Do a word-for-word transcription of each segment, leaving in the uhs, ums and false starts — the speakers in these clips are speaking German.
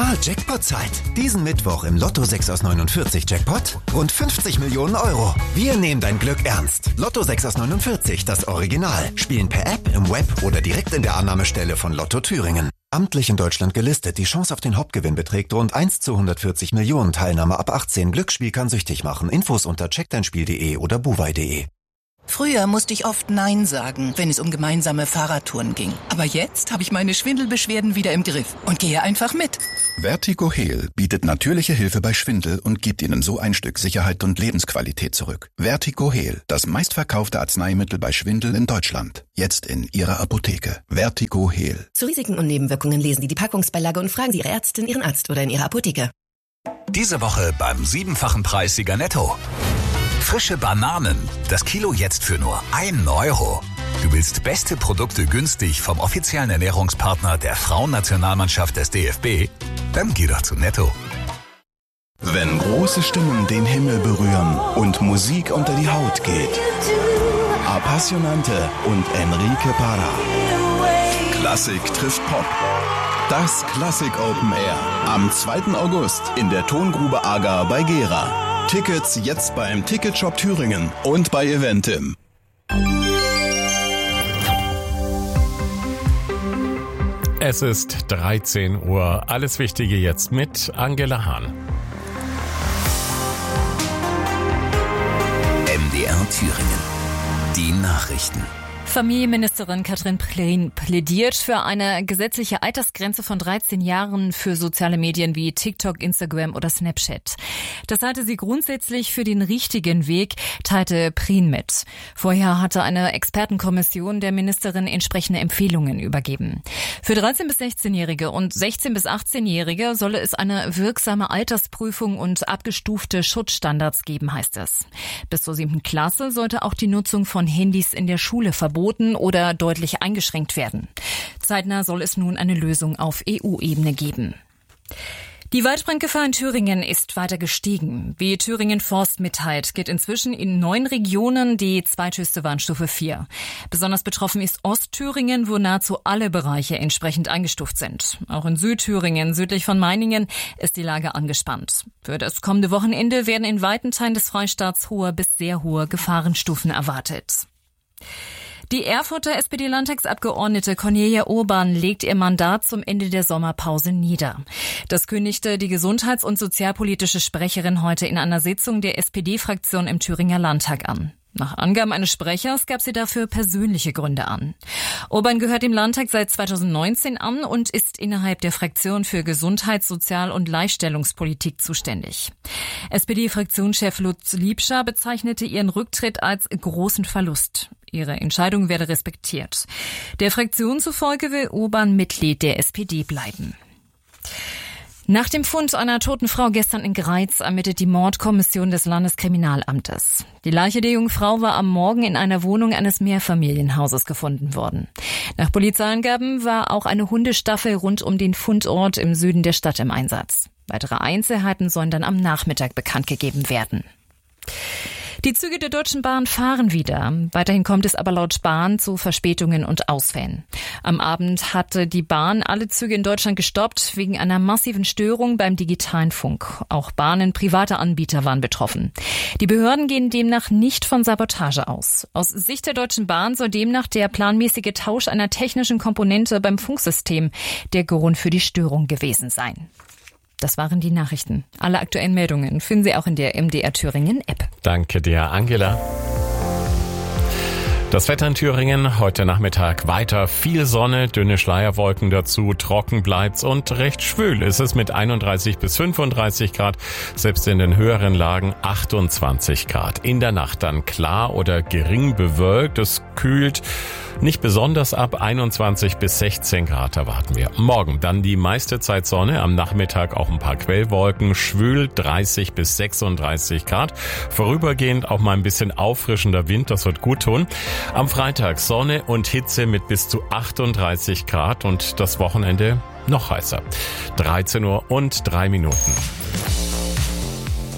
Ah, Jackpot-Zeit. Diesen Mittwoch im Lotto sechs aus neunundvierzig Jackpot rund fünfzig Millionen Euro. Wir nehmen dein Glück ernst. Lotto sechs aus neunundvierzig, das Original. Spielen per App, im Web oder direkt in der Annahmestelle von Lotto Thüringen. Amtlich in Deutschland gelistet. Die Chance auf den Hauptgewinn beträgt rund eins zu hundertvierzig Millionen. Teilnahme ab achtzehn. Glücksspiel kann süchtig machen. Infos unter check dein spiel punkt de oder buwei punkt de. Früher musste ich oft Nein sagen, wenn es um gemeinsame Fahrradtouren ging. Aber jetzt habe ich meine Schwindelbeschwerden wieder im Griff und gehe einfach mit. Vertigo Heal bietet natürliche Hilfe bei Schwindel und gibt Ihnen so ein Stück Sicherheit und Lebensqualität zurück. Vertigo Heal, das meistverkaufte Arzneimittel bei Schwindel in Deutschland. Jetzt in Ihrer Apotheke. Vertigo Heal. Zu Risiken und Nebenwirkungen lesen Sie die Packungsbeilage und fragen Sie Ihre Ärztin, Ihren Arzt oder in Ihrer Apotheke. Diese Woche beim siebenfachen Preissieger Netto. Frische Bananen. Das Kilo jetzt für nur ein Euro. Du willst beste Produkte günstig vom offiziellen Ernährungspartner der Frauennationalmannschaft des D F B? Dann geh doch zu Netto. Wenn große Stimmen den Himmel berühren und Musik unter die Haut geht. Appassionante und Enrique Parra. Klassik trifft Pop. Das Klassik Open Air. Am zweiten August in der Tongrube Agar bei Gera. Tickets jetzt beim Ticketshop Thüringen und bei Eventim. Es ist dreizehn Uhr. Alles Wichtige jetzt mit Angela Hahn. M D R Thüringen. Die Nachrichten. Familienministerin Katrin Prehn plädiert für eine gesetzliche Altersgrenze von dreizehn Jahren für soziale Medien wie TikTok, Instagram oder Snapchat. Das halte sie grundsätzlich für den richtigen Weg, teilte Prehn mit. Vorher hatte eine Expertenkommission der Ministerin entsprechende Empfehlungen übergeben. Für dreizehn- bis sechzehnjährige und sechzehn- bis achtzehnjährige solle es eine wirksame Altersprüfung und abgestufte Schutzstandards geben, heißt es. Bis zur siebten Klasse sollte auch die Nutzung von Handys in der Schule verboten oder deutlich eingeschränkt werden. Zeitnah soll es nun eine Lösung auf E U-Ebene geben. Die Waldbrandgefahr in Thüringen ist weiter gestiegen. Wie Thüringen Forst mitteilt, geht inzwischen in neun Regionen die zweithöchste Warnstufe vier. Besonders betroffen ist Ostthüringen, wo nahezu alle Bereiche entsprechend eingestuft sind. Auch in Südthüringen, südlich von Meiningen, ist die Lage angespannt. Für das kommende Wochenende werden in weiten Teilen des Freistaats hohe bis sehr hohe Gefahrenstufen erwartet. Die Erfurter S P D-Landtagsabgeordnete Cornelia Urban legt ihr Mandat zum Ende der Sommerpause nieder. Das kündigte die gesundheits- und sozialpolitische Sprecherin heute in einer Sitzung der S P D-Fraktion im Thüringer Landtag an. Nach Angaben eines Sprechers gab sie dafür persönliche Gründe an. Urban gehört dem Landtag seit zweitausendneunzehn an und ist innerhalb der Fraktion für Gesundheits-, Sozial- und Gleichstellungspolitik zuständig. S P D-Fraktionschef Lutz Liebscher bezeichnete ihren Rücktritt als großen Verlust. Ihre Entscheidung werde respektiert. Der Fraktion zufolge will Urban Mitglied der S P D bleiben. Nach dem Fund einer toten Frau gestern in Greiz ermittelt die Mordkommission des Landeskriminalamtes. Die Leiche der jungen Frau war am Morgen in einer Wohnung eines Mehrfamilienhauses gefunden worden. Nach Polizeiangaben war auch eine Hundestaffel rund um den Fundort im Süden der Stadt im Einsatz. Weitere Einzelheiten sollen dann am Nachmittag bekannt gegeben werden. Die Züge der Deutschen Bahn fahren wieder. Weiterhin kommt es aber laut Bahn zu Verspätungen und Ausfällen. Am Abend hatte die Bahn alle Züge in Deutschland gestoppt wegen einer massiven Störung beim digitalen Funk. Auch Bahnen privater Anbieter waren betroffen. Die Behörden gehen demnach nicht von Sabotage aus. Aus Sicht der Deutschen Bahn soll demnach der planmäßige Tausch einer technischen Komponente beim Funksystem der Grund für die Störung gewesen sein. Das waren die Nachrichten. Alle aktuellen Meldungen finden Sie auch in der M D R Thüringen App. Danke dir, Angela. Das Wetter in Thüringen heute Nachmittag weiter viel Sonne, dünne Schleierwolken dazu, trocken bleibt's und recht schwül ist es mit einunddreißig bis fünfunddreißig Grad, selbst in den höheren Lagen achtundzwanzig Grad. In der Nacht dann klar oder gering bewölkt, es kühlt nicht besonders ab, einundzwanzig bis sechzehn Grad erwarten wir. Morgen dann die meiste Zeit Sonne, am Nachmittag auch ein paar Quellwolken, schwül dreißig bis sechsunddreißig Grad. Vorübergehend auch mal ein bisschen auffrischender Wind, das wird gut tun. Am Freitag Sonne und Hitze mit bis zu achtunddreißig Grad und das Wochenende noch heißer. dreizehn Uhr und drei Minuten.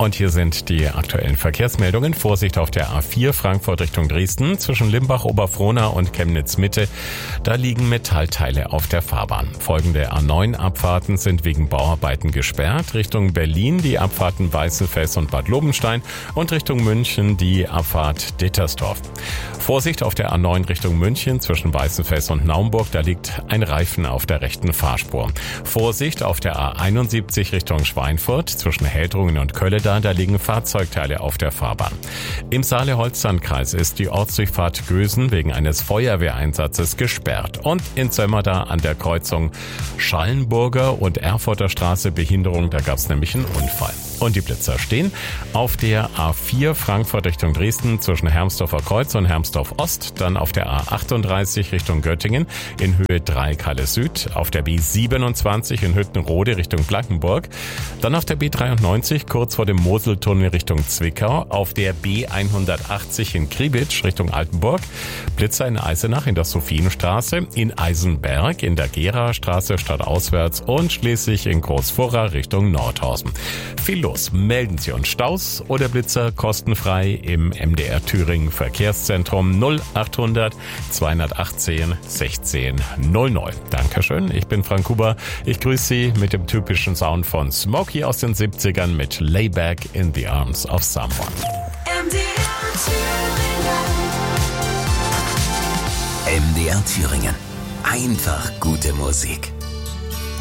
Und hier sind die aktuellen Verkehrsmeldungen. Vorsicht auf der A vier Frankfurt Richtung Dresden zwischen Limbach, Oberfrohna und Chemnitz Mitte. Da liegen Metallteile auf der Fahrbahn. Folgende A neun Abfahrten sind wegen Bauarbeiten gesperrt. Richtung Berlin die Abfahrten Weißenfels und Bad Lobenstein und Richtung München die Abfahrt Dittersdorf. Vorsicht auf der A neun Richtung München zwischen Weißenfels und Naumburg. Da liegt ein Reifen auf der rechten Fahrspur. Vorsicht auf der A einundsiebzig Richtung Schweinfurt zwischen Heldrungen und Kölleda. Da liegen Fahrzeugteile auf der Fahrbahn. Im Saale-Holzland-Kreis ist die Ortsdurchfahrt Gösen wegen eines Feuerwehreinsatzes gesperrt. Und in Sömmerda an der Kreuzung Schallenburger und Erfurter Straße Behinderung, da gab es nämlich einen Unfall. Und die Blitzer stehen auf der A vier Frankfurt Richtung Dresden zwischen Hermsdorfer Kreuz und Hermsdorf Ost, dann auf der A achtunddreißig Richtung Göttingen in Höhe drei Kalle Süd, auf der B siebenundzwanzig in Hüttenrode Richtung Blankenburg, dann auf der B dreiundneunzig kurz vor dem Moseltunnel Richtung Zwickau, auf der B hundertachtzig in Kriebitsch Richtung Altenburg, Blitzer in Eisenach in der Sophienstraße, in Eisenberg in der Gera-Straße stadtauswärts und schließlich in Großfurra Richtung Nordhausen. Viel los. Melden Sie uns Staus oder Blitzer kostenfrei im M D R Thüringen Verkehrszentrum null achthundert zweihundertachtzehn sechzehn null null. Dankeschön, ich bin Frank Huber. Ich grüße Sie mit dem typischen Sound von Smokey aus den siebzigern mit Layback in the Arms of Someone. M D R Thüringen. M D R Thüringen. Einfach gute Musik.